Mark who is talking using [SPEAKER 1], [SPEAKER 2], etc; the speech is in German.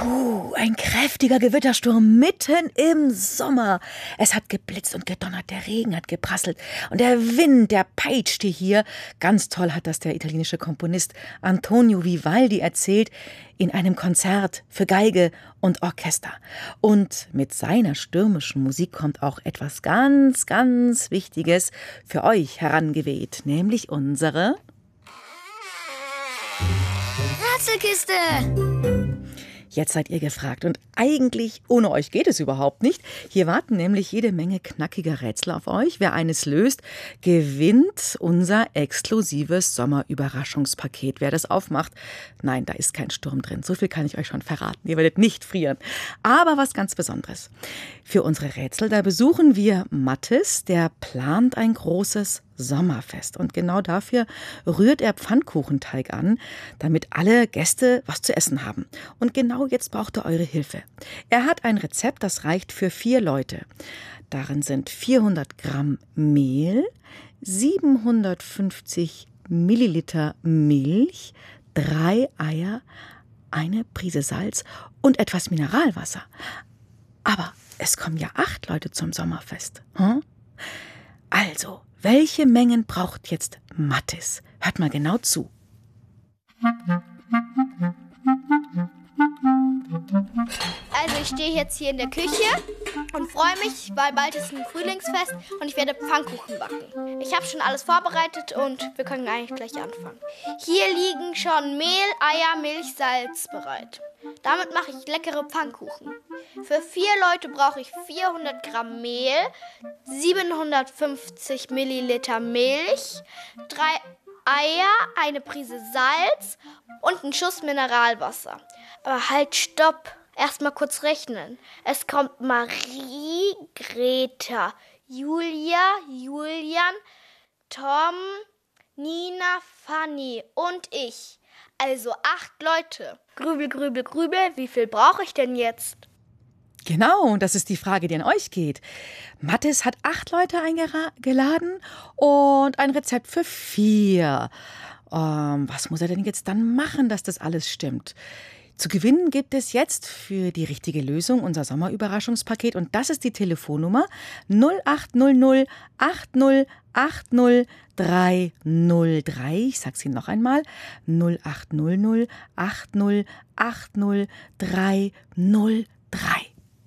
[SPEAKER 1] Ein kräftiger Gewittersturm mitten im Sommer. Es hat geblitzt und gedonnert, der Regen hat geprasselt und der Wind, der peitschte hier. Ganz toll hat das der italienische Komponist Antonio Vivaldi erzählt in einem Konzert für Geige und Orchester. Und mit seiner stürmischen Musik kommt auch etwas ganz, ganz Wichtiges für euch herangeweht, nämlich unsere
[SPEAKER 2] Rätselkiste.
[SPEAKER 1] Jetzt seid ihr gefragt und eigentlich ohne euch geht es überhaupt nicht. Hier warten nämlich jede Menge knackiger Rätsel auf euch. Wer eines löst, gewinnt unser exklusives Sommerüberraschungspaket. Wer das aufmacht, nein, da ist kein Sturm drin. So viel kann ich euch schon verraten. Ihr werdet nicht frieren. Aber was ganz Besonderes. Für unsere Rätsel, da besuchen wir Mathis, der plant ein großes Sommerfest. Und genau dafür rührt er Pfannkuchenteig an, damit alle Gäste was zu essen haben. Und genau jetzt braucht er eure Hilfe. Er hat ein Rezept, das reicht für 4 Leute. Darin sind 400 Gramm Mehl, 750 Milliliter Milch, 3 Eier, eine Prise Salz und etwas Mineralwasser. Aber es kommen ja 8 Leute zum Sommerfest. Also, welche Mengen braucht jetzt Mathis? Hört mal genau zu.
[SPEAKER 2] Also ich stehe jetzt hier in der Küche und freue mich, weil bald ist ein Frühlingsfest und ich werde Pfannkuchen backen. Ich habe schon alles vorbereitet und wir können eigentlich gleich anfangen. Hier liegen schon Mehl, Eier, Milch, Salz bereit. Damit mache ich leckere Pfannkuchen. Für 4 Leute brauche ich 400 Gramm Mehl, 750 Milliliter Milch, 3 Eier, eine Prise Salz und einen Schuss Mineralwasser. Aber halt, stopp. Erstmal kurz rechnen. Es kommt Marie, Greta, Julia, Julian, Tom, Nina, Fanny und ich. Also 8 Leute. Grübel, grübel, grübel. Wie viel brauche ich denn jetzt?
[SPEAKER 1] Genau, das ist die Frage, die an euch geht. Mathis hat 8 Leute eingeladen und ein Rezept für 4. Was muss er denn jetzt dann machen, dass das alles stimmt? Zu gewinnen gibt es jetzt für die richtige Lösung unser Sommerüberraschungspaket und das ist die Telefonnummer 0800 80 303. Ich sag's Ihnen noch einmal 0800 80 303.